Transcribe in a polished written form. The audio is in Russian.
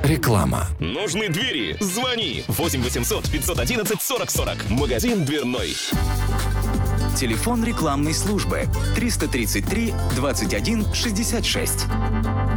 Реклама. Нужны двери? Звони 8 800 511 40 40. Магазин дверной. Телефон рекламной службы 333 21 66.